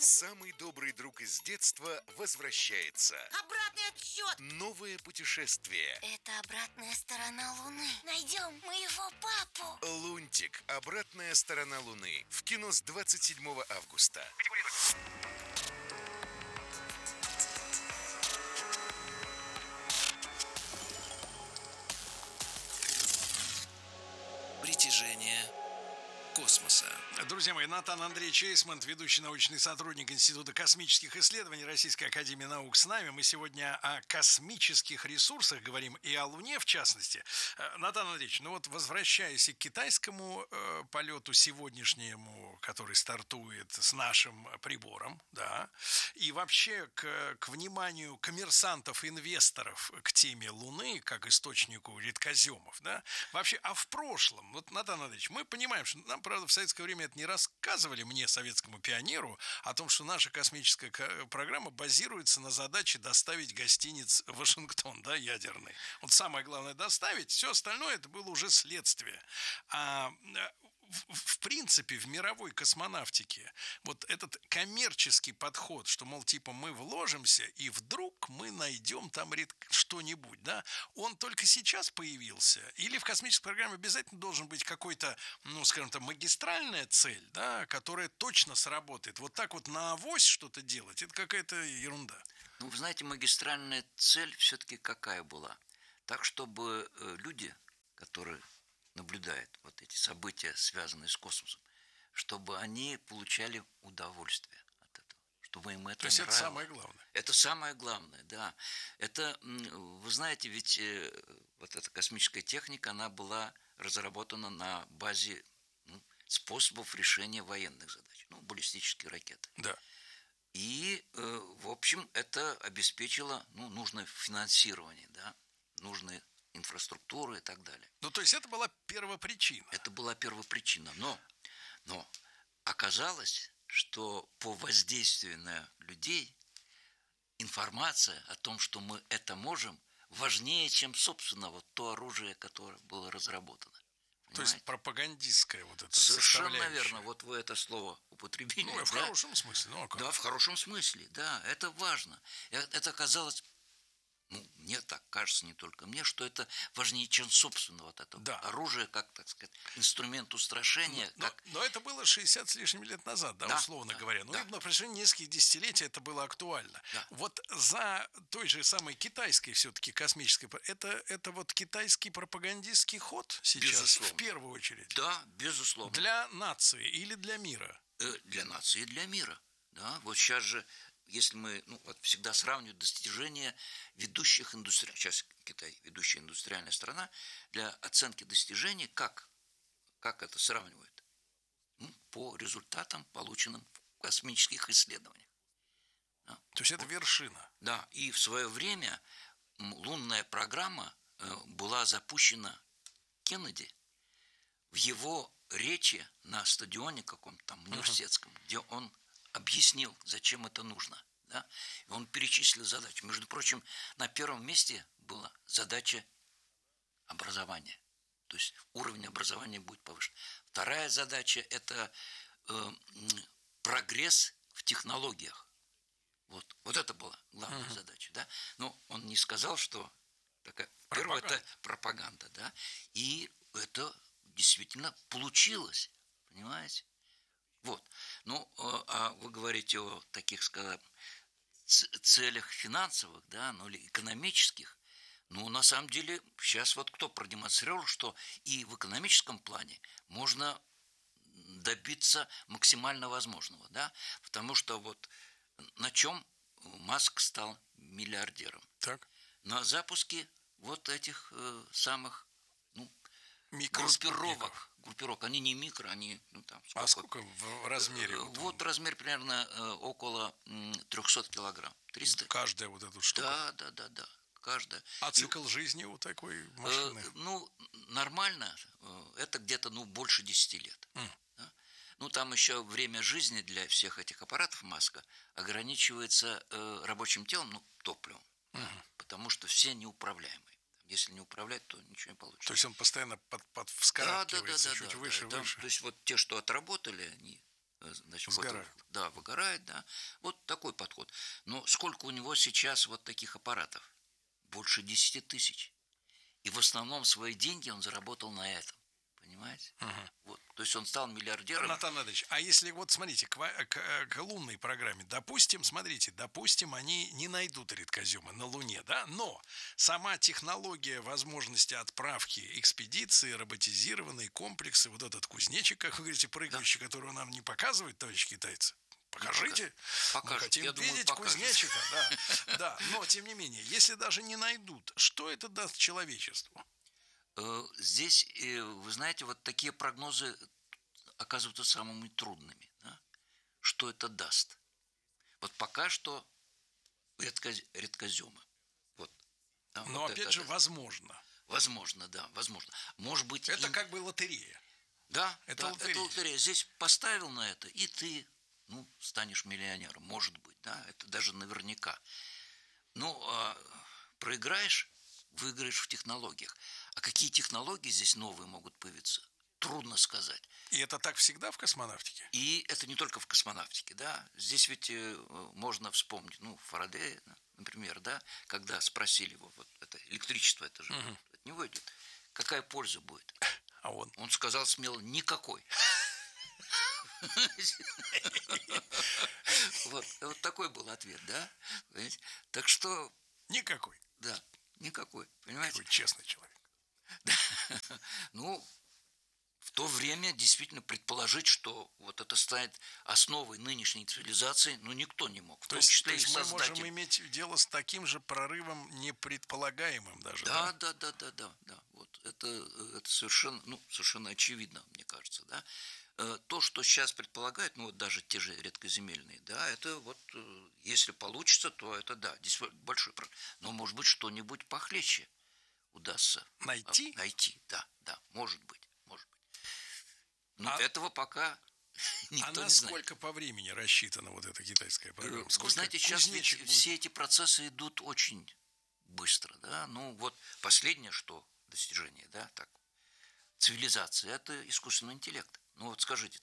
Самый добрый друг из детства возвращается. Обратный отсчет. Новое путешествие. Это обратная сторона Луны. Найдем моего папу. Лунтик. Обратная сторона Луны. В кино с 27 августа. Притяжение космоса. Друзья мои, Натан Андреевич Эйсмонт, ведущий научный сотрудник Института космических исследований Российской академии наук, с нами. Мы сегодня о космических ресурсах говорим, и о Луне в частности. Натан Андреевич, ну вот возвращаясь к китайскому полету сегодняшнему, который стартует с нашим прибором, да, и вообще к вниманию коммерсантов, инвесторов к теме Луны, как источнику редкоземов, да, вообще, а в прошлом, вот, Натан Андреевич, мы понимаем, что нам, правда, в советское время это не рассказывали мне, советскому пионеру, о том, что наша космическая программа базируется на задаче доставить гостиниц в Вашингтон, да, ядерный. Вот самое главное доставить, все остальное это было уже следствие. В принципе, в мировой космонавтике вот этот коммерческий подход, что, мол, типа мы вложимся, и вдруг мы найдем там что-нибудь, да, он только сейчас появился? Или в космической программе обязательно должен быть какой-то, ну, скажем так, магистральная цель, да, которая точно сработает? Вот так вот на авось что-то делать, это какая-то ерунда. Ну, вы знаете, магистральная цель все-таки какая была? Так, чтобы люди, которые наблюдают вот эти события, связанные с космосом, чтобы они получали удовольствие от этого, чтобы им это нравилось. То есть это самое главное. Это самое главное, да. Это, вы знаете, ведь вот эта космическая техника, она была разработана на базе способов решения военных задач, баллистические ракеты. Да. И, в общем, это обеспечило нужное финансирование, да, нужные инфраструктуры и так далее. Ну, то есть это была первопричина. Это была первопричина. Но оказалось, что по воздействию на людей информация о том, что мы это можем, важнее, чем, собственно, вот то оружие, которое было разработано. Понимаете? То есть пропагандистская вот эта совершенно верно. Вот вы это слово употребили. Ну, в хорошем смысле. Ну, а как? Да, в хорошем смысле. Да, это важно. Это оказалось... мне так кажется, не только мне, что это важнее, чем собственно вот это оружие, как, так сказать, инструмент устрашения. Но это было 60 с лишним лет назад, да, условно говоря. Ну, на протяжении нескольких десятилетий это было актуально. Да. Вот за той же самой китайской все-таки космической, это вот китайский пропагандистский ход сейчас, безусловно, в первую очередь. Да, безусловно. Для нации или для мира? Для нации и для мира. Да, вот сейчас же, если мы всегда сравниваем достижения ведущих сейчас Китай, ведущая индустриальная страна, для оценки достижений, как это сравнивают? По результатам, полученным в космических исследованиях. Да. То есть это вершина. Да, и в свое время лунная программа была запущена Кеннеди в его речи на стадионе каком-то там университетском, где он объяснил, зачем это нужно. Да? И он перечислил задачи. Между прочим, на первом месте была задача образования. То есть уровень образования будет повышен. Вторая задача – это прогресс в технологиях. Вот это была главная задача. Да? Но он не сказал, что такая... Первое – это пропаганда. Да? И это действительно получилось. Понимаете? Вот. А вы говорите о таких, скажем, целях финансовых, да, или экономических. На самом деле, сейчас вот кто продемонстрировал, что и в экономическом плане можно добиться максимально возможного, да, потому что вот на чем Маск стал миллиардером? Так. На запуске вот этих самых, группировок. Они не микро, они там. А сколько в размере? Вот размер примерно около 300 килограмм. 300. Каждая вот эта штука. Да. Каждая. А цикл жизни у такой машины? Нормально. Это где-то больше 10 лет. Да? Там еще время жизни для всех этих аппаратов Маска ограничивается рабочим телом, топливом. Потому что все неуправляемые. Если не управлять, то ничего не получится. То есть он постоянно вскарабкивается чуть выше. То есть вот те, что отработали, они значит, Сгорают. да, выгорает, да. Вот такой подход. Но сколько у него сейчас вот таких аппаратов? Больше 10 тысяч. И в основном свои деньги он заработал на этом. Понимаете? Вот. То есть он стал миллиардером. Натан Андреевич, а если вот смотрите, к лунной программе, допустим, они не найдут редкоземы на Луне, да, но сама технология возможности отправки экспедиции, роботизированные комплексы, вот этот кузнечик, как вы говорите, прыгающий, которого нам не показывают, товарищ китайцы. Покажите. Покажут. Мы хотим Я думаю, видеть покажут. кузнечика, да. Да, но тем не менее, если даже не найдут, что это даст человечеству? Здесь, вы знаете, вот такие прогнозы оказываются самыми трудными. Да? Что это даст? Вот пока что редкоземы. Вот. Да, Но вот опять это же, да. возможно. Возможно, да, возможно. Может быть, Это как бы лотерея. Да, это да, лотерея. это лотерея. Здесь поставил на это, и ты, станешь миллионером. Может быть, да, это даже наверняка. Проиграешь, выиграешь в технологиях. А какие технологии здесь новые могут появиться? Трудно сказать. И это так всегда в космонавтике? И это не только в космонавтике, да. Здесь ведь можно вспомнить, Фарадея, например, да, когда спросили его, вот это электричество, это же от него идет, какая польза будет? А он? Он сказал смело: никакой. Вот такой был ответ, да. Так что, Никакой. да, никакой, понимаете? Такой честный человек. В то время действительно предположить, что вот это станет основой нынешней цивилизации, никто не мог. В том числе и мы создатель. можем иметь дело с таким же прорывом непредполагаемым даже. Да. Вот это совершенно очевидно, мне кажется, да. То, что сейчас предполагают, даже те же редкоземельные, да, это вот, если получится, то это, да, действительно большой прорыв. Но, может быть, что-нибудь похлеще удастся Найти? Найти, да, может быть. Но этого пока никто не знает. Насколько по времени рассчитана вот эта китайская программа? Вы знаете, сейчас все эти процессы идут очень быстро, да. Последнее, что достижение, да, так, цивилизации, это искусственный интеллект. Скажите,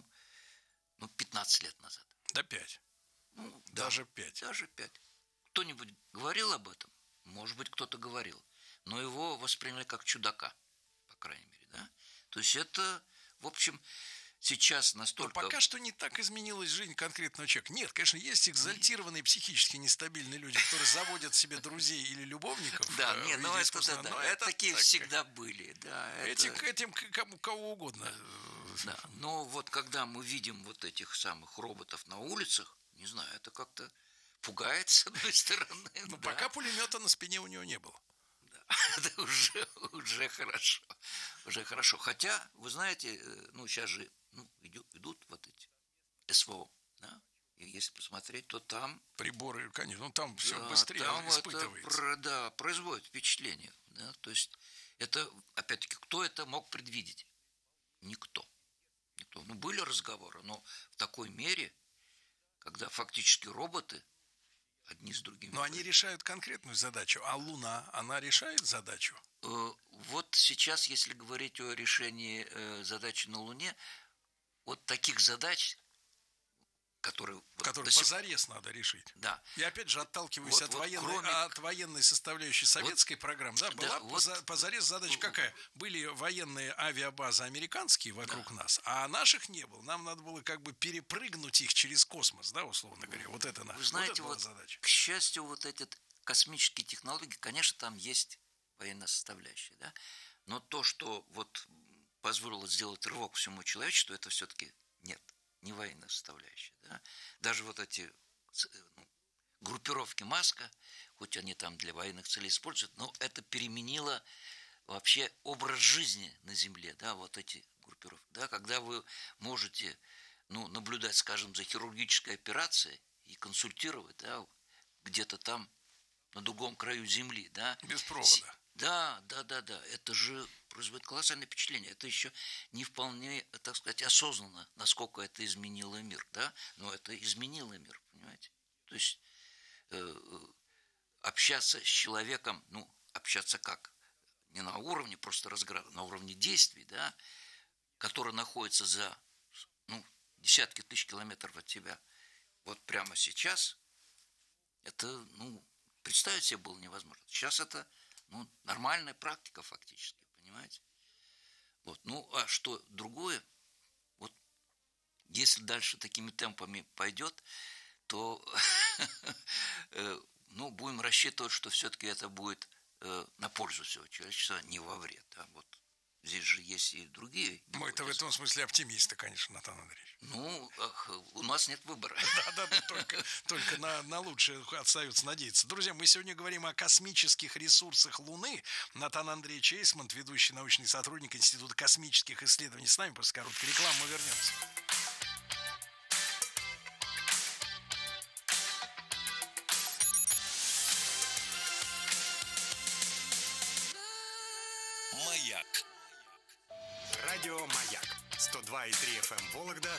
15 лет назад. Да 5. Даже 5. Даже 5. Кто-нибудь говорил об этом? Может быть, кто-то говорил. Но его восприняли как чудака, по крайней мере, да. То есть это, в общем, сейчас настолько... Но пока что не так изменилась жизнь конкретного человека. Нет, конечно, есть экзальтированные, психически нестабильные люди, которые заводят себе друзей или любовников. Да, это такие всегда были. Да, этим кого угодно. Да, но вот когда мы видим вот этих самых роботов на улицах, не знаю, это как-то пугает, с одной стороны. Пока пулемета на спине у него не было. Это уже хорошо. Уже хорошо. Хотя, вы знаете, сейчас же идут вот эти СВО, да? И если посмотреть, то там... Приборы, конечно, там все быстрее там испытывается. Производит впечатление. Да? То есть, это, опять-таки, кто это мог предвидеть? Никто. Были разговоры, но в такой мере, когда фактически роботы одни с другими. Но они решают конкретную задачу, а Луна, она решает задачу? Вот сейчас, если говорить о решении задачи на Луне, вот таких задач, которые позарез надо решить. Да. И опять же, отталкиваясь от военной составляющей советской программы, была позарез задача какая? Были военные авиабазы американские вокруг нас, а наших не было. Нам надо было как бы перепрыгнуть их через космос, да, условно говоря. Вот это наша. Вы знаете, была задача. К счастью, вот эти космические технологии, конечно, там есть военная составляющая, да, но то, что вот позволило сделать рывок всему человечеству, это все-таки нет. Не военная составляющая. Да? Даже вот эти группировки Маска, хоть они там для военных целей используют, но это переменило вообще образ жизни на Земле, да, вот эти группировки. Да? Когда вы можете наблюдать, скажем, за хирургической операцией и консультировать, да, где-то там на другом краю Земли. Да? Без провода. Да. Это же производит колоссальное впечатление. Это еще не вполне, так сказать, осознанно, насколько это изменило мир, да? Но это изменило мир, понимаете? То есть общаться с человеком, общаться как? Не на уровне просто разговора, на уровне действий, да? Который находится за десятки тысяч километров от тебя, вот прямо сейчас, это, представить себе было невозможно. Сейчас это, нормальная практика фактически, понимаете? Вот, а что другое? Вот, если дальше такими темпами пойдет, то, будем рассчитывать, что все-таки это будет на пользу всего человечества, не во вред. Да? Вот здесь же есть и другие. Мы-то в этом смысле оптимисты, конечно, Натан Андреевич. У нас нет выбора. Да, только на лучшее остается надеяться. Друзья, мы сегодня говорим о космических ресурсах Луны. Натан Андреевич Эйсмонт, ведущий научный сотрудник Института космических исследований. С нами после короткой рекламы мы вернемся. Маяк. Радио «Маяк». 102,3 FM Вологда,